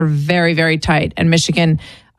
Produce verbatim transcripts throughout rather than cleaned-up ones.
very, very tight. And Michigan,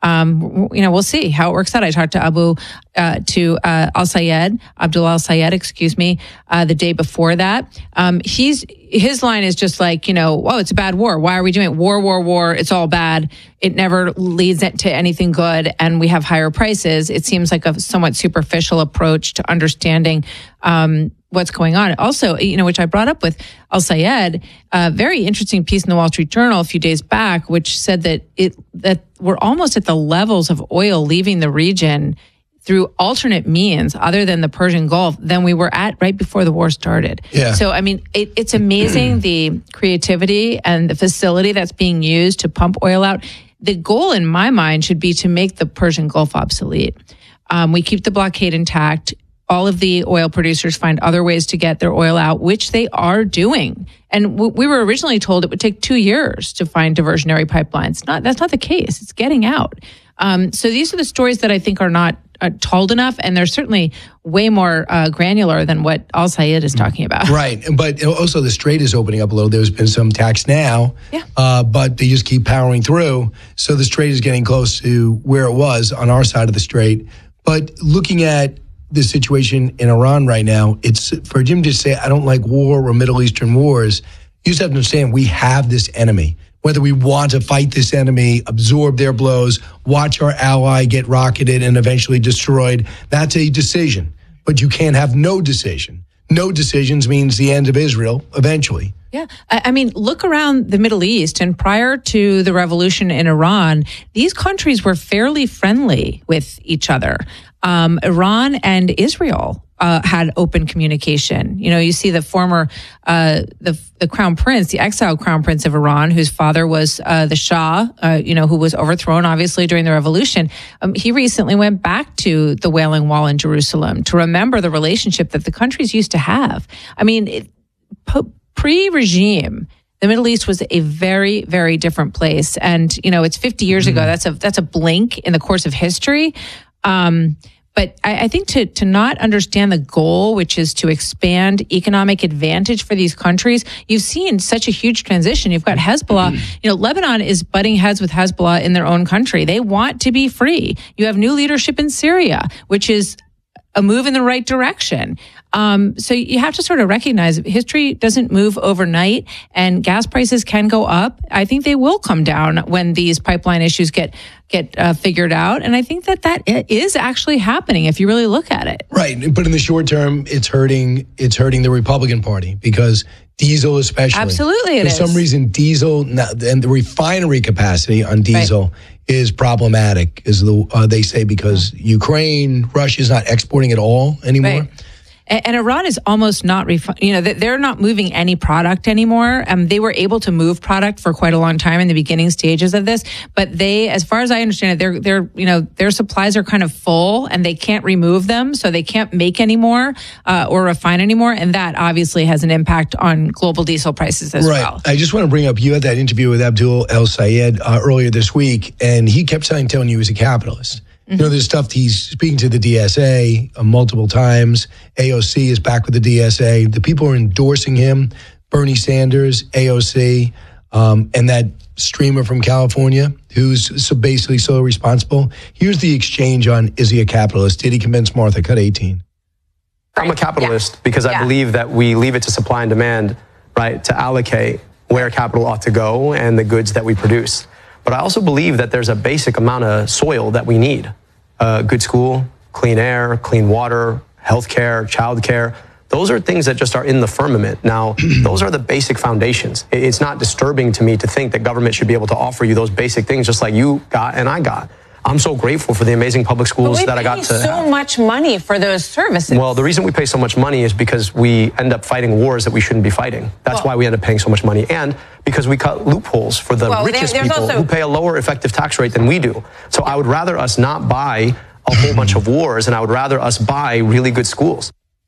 um, you know, we'll see how it works out. I talked to Abu, uh, to uh, Al-Sayed, Abdullah Al-Sayed, excuse me, uh, the day before that. Um, he's his line is just like, you know, oh, it's a bad war. Why are we doing it? War, war, war. It's all bad. It never leads to anything good, and we have higher prices. It seems like a somewhat superficial approach to understanding um, what's going on. Also, you know, which I brought up with Al-Sayed, a very interesting piece in the Wall Street Journal a few days back, which said that it that we're almost at the levels of oil leaving the region through alternate means other than the Persian Gulf than we were at right before the war started. Yeah. So, I mean, it, it's amazing the creativity and the facility that's being used to pump oil out. The goal in my mind should be to make the Persian Gulf obsolete. Um, we keep the blockade intact. All of the oil producers find other ways to get their oil out, which they are doing. And w- we were originally told it would take two years to find diversionary pipelines. Not, that's not the case. It's getting out. Um, so these are the stories that I think are not uh, told enough, and they're certainly way more uh, granular than what Al-Sayed is talking about. Right, but also the Strait is opening up a little. There's been some tax now, yeah. uh, but they just keep powering through. So the Strait is getting close to where it was on our side of the Strait. But looking at the situation in Iran right now, it's for Jim to say, I don't like war or Middle Eastern wars. You just have to understand we have this enemy. Whether we want to fight this enemy, absorb their blows, watch our ally get rocketed and eventually destroyed, that's a decision. But you can't have no decision. No decisions means the end of Israel eventually. Yeah. I mean, look around the Middle East, and prior to the revolution in Iran, these countries were fairly friendly with each other. Um, Iran and Israel uh, had open communication. You know, you see the former, uh, the the crown prince, the exiled crown prince of Iran, whose father was uh, the Shah, uh, you know, who was overthrown, obviously, during the revolution. Um, he recently went back to the Wailing Wall in Jerusalem to remember the relationship that the countries used to have. I mean, it, po- pre-regime, the Middle East was a very, very different place. And, you know, it's fifty years mm-hmm. ago. That's a that's a blink in the course of history. Um, but I, I think to, to not understand the goal, which is to expand economic advantage for these countries, you've seen such a huge transition. You've got Hezbollah, mm-hmm. you know, Lebanon is butting heads with Hezbollah in their own country. They want to be free. You have new leadership in Syria, which is a move in the right direction. Um, so you have to sort of recognize history doesn't move overnight, and gas prices can go up. I think they will come down when these pipeline issues get get uh, figured out. And I think that that is actually happening if you really look at it. Right. But in the short term, it's hurting, it's hurting the Republican Party because diesel especially. Absolutely it For is. some reason, diesel and the refinery capacity on diesel right. is problematic, as the, uh, they say, because Ukraine, Russia is not exporting at all anymore. Right. And Iran is almost not, refi- you know, they're not moving any product anymore. Um, they were able to move product for quite a long time in the beginning stages of this, but they, as far as I understand it, their, their, you know, their supplies are kind of full and they can't remove them, so they can't make anymore uh, or refine anymore, and that obviously has an impact on global diesel prices as right. well. I just want to bring up, you had that interview with Abdul Al-Sayed uh, earlier this week, and he kept telling, telling you he was a capitalist. You know, there's stuff he's speaking to the D S A uh, multiple times. A O C is back with the D S A. The people are endorsing him, Bernie Sanders, A O C, um, and that streamer from California who's so basically so responsible. Here's the exchange on, is he a capitalist? Did he convince Martha? Cut eighteen. I'm a capitalist yeah. because I yeah. believe that we leave it to supply and demand, right, to allocate where capital ought to go and the goods that we produce. But I also believe that there's a basic amount of soil that we need. Uh, good school, clean air, clean water, healthcare, childcare. Those are things that just are in the firmament. Now, those are the basic foundations. It's not disturbing to me to think that government should be able to offer you those basic things just like you got and I got. I'm so grateful for the amazing public schools that I got to so have. much money for those services. Well, the reason we pay so much money is because we end up fighting wars that we shouldn't be fighting. That's well, why we end up paying so much money. And because we cut loopholes for the well, richest there, people also, who pay a lower effective tax rate than we do. So I would rather us not buy a whole bunch of wars, and I would rather us buy really good schools.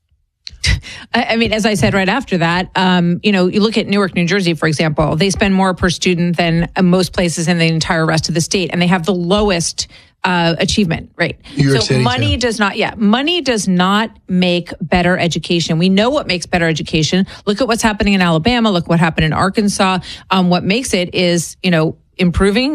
I mean, as I said right after that, um, you know, you look at Newark, New Jersey, for example, they spend more per student than most places in the entire rest of the state, and they have the lowest uh, achievement rate. New York so City, money too. does not, yeah, money does not make better education. We know what makes better education. Look at what's happening in Alabama. Look what happened in Arkansas. Um, what makes it is, you know, improving